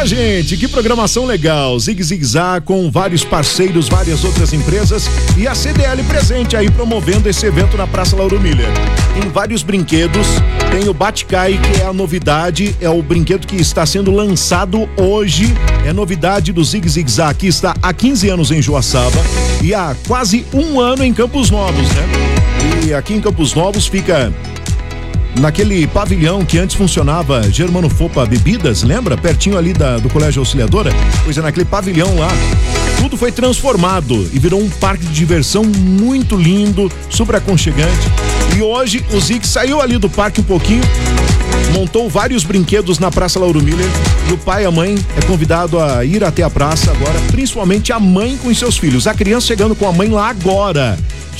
gente, que programação legal. Zig Zag com vários parceiros, várias outras empresas e a CDL presente aí promovendo esse evento na Praça Lauro Miller. Tem vários brinquedos, tem o Batcai, que é a novidade, é o brinquedo que está sendo lançado hoje, é novidade do Zig Zag, que está há 15 anos em Joaçaba e há quase um ano em Campos Novos, né? E aqui em Campos Novos fica naquele pavilhão que antes funcionava Germano Fopa Bebidas, lembra? Pertinho ali do Colégio Auxiliadora. Pois é, naquele pavilhão lá, tudo foi transformado e virou um parque de diversão muito lindo, super aconchegante. E hoje o Zig saiu ali do parque um pouquinho, montou vários brinquedos na Praça Lauro Miller e o pai e a mãe é convidado a ir até a praça agora, principalmente a mãe com os seus filhos. A criança chegando com a mãe lá agora,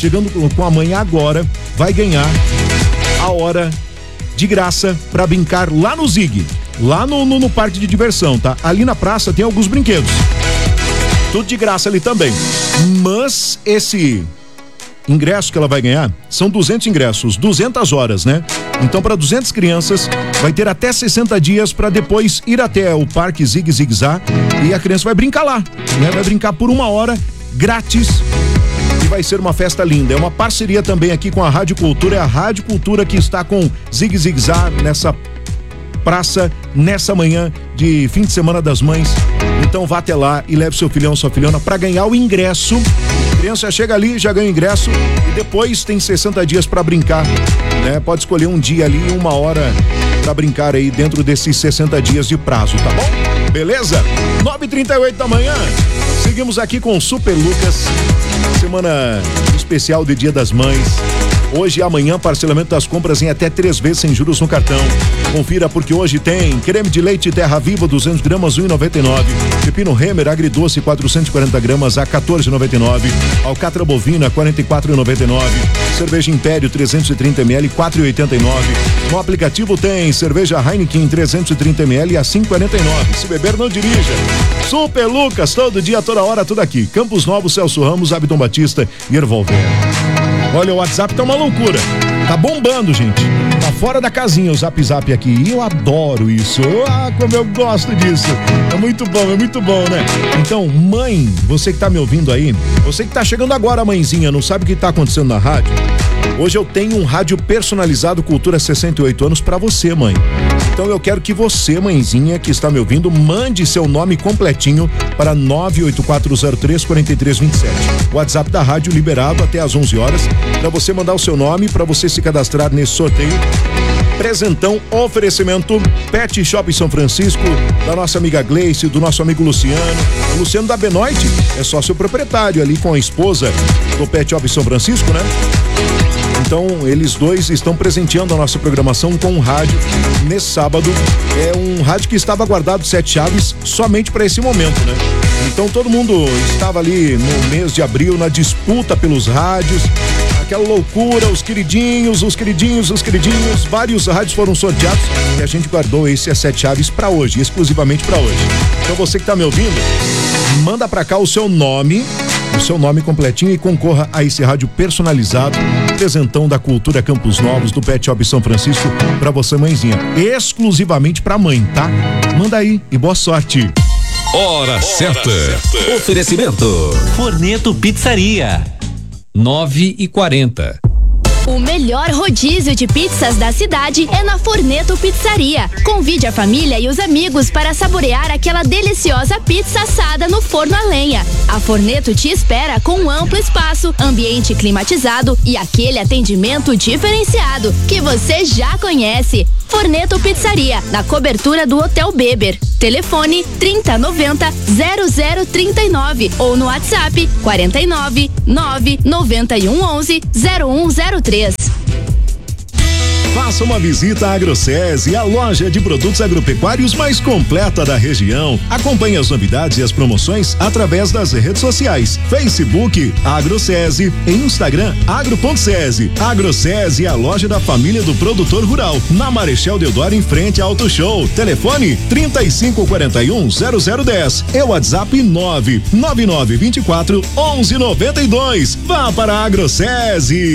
vai ganhar a hora de graça para brincar lá no Zig, lá no parque de diversão, tá? Ali na praça tem alguns brinquedos, tudo de graça ali também, mas esse ingresso que ela vai ganhar são 200 ingressos, 200 horas, né? Então para 200 crianças vai ter até 60 dias para depois ir até o parque Zig Zag e a criança vai brincar lá, né? Vai brincar por 1 hora grátis. E vai ser uma festa linda. É uma parceria também aqui com a Rádio Cultura. É a Rádio Cultura que está com Zig Zag nessa praça, nessa manhã de fim de semana das mães. Então vá até lá e leve seu filhão, sua filhona para ganhar o ingresso. A criança chega ali, já ganha o ingresso e depois tem 60 dias para brincar, né? Pode escolher um dia ali, 1 hora para brincar aí dentro desses 60 dias de prazo, tá bom? Beleza? 9h38 da manhã. Seguimos aqui com o Super Lucas. Semana especial de Dia das Mães. Hoje e amanhã, parcelamento das compras em até 3 vezes sem juros no cartão. Confira porque hoje tem creme de leite Terra Viva 200 gramas, 1,99. Pepino Remer agridoce 440 gramas a 14,99. Alcatra bovina 44,99. Cerveja Império 330 ml 4,89. No aplicativo tem cerveja Heineken 330 ml a 5,49. Se beber não dirija. Super Lucas, todo dia, toda hora, tudo aqui. Campos Novos, Celso Ramos, Abdon Batista e Ervolver. Olha, o WhatsApp tá uma loucura. Tá bombando, gente. Tá fora da casinha o Zap aqui. E eu adoro isso. Ah, como eu gosto disso. É muito bom, né? Então, mãe, você que tá me ouvindo aí, você que tá chegando agora, mãezinha, não sabe o que tá acontecendo na rádio? Hoje eu tenho um rádio personalizado Cultura 68 anos pra você, mãe. Então eu quero que você, mãezinha, que está me ouvindo, mande seu nome completinho para 98403-4327. WhatsApp da rádio liberado até às 11 horas para você mandar o seu nome, para você se cadastrar nesse sorteio. Presentão, oferecimento Pet Shop São Francisco, da nossa amiga Gleice, do nosso amigo Luciano. O Luciano da Benoit é sócio proprietário ali com a esposa do Pet Shop São Francisco, né? Então, eles dois estão presenteando a nossa programação com um rádio nesse sábado. É um rádio que estava guardado 7 chaves somente para esse momento, né? Então, todo mundo estava ali no mês de abril na disputa pelos rádios, aquela loucura, os queridinhos, vários rádios foram sorteados e a gente guardou esses 7 chaves para hoje, exclusivamente para hoje. Então, você que está me ouvindo, manda para cá o seu nome completinho e concorra a esse rádio personalizado, presentão da Cultura Campos Novos, do Pet Shop São Francisco, pra você, mãezinha, exclusivamente pra mãe, tá? Manda aí e boa sorte. Hora certa. Oferecimento Forneto Pizzaria 9h40. O melhor rodízio de pizzas da cidade é na Forneto Pizzaria. Convide a família e os amigos para saborear aquela deliciosa pizza assada no forno a lenha. A Forneto te espera com um amplo espaço, ambiente climatizado e aquele atendimento diferenciado que você já conhece. Forneto Pizzaria, na cobertura do Hotel Beber. Telefone 3090-0039 ou no WhatsApp 49 991 11 0103. Faça uma visita à AgroSese, a loja de produtos agropecuários mais completa da região. Acompanhe as novidades e as promoções através das redes sociais. Facebook AgroSese e Instagram agro.sese. AgroSese, a loja da família do produtor rural, na Marechal Deodoro, em frente ao Auto Show. Telefone 3541-0010 e WhatsApp 99924-1192. Vá para a AgroSese.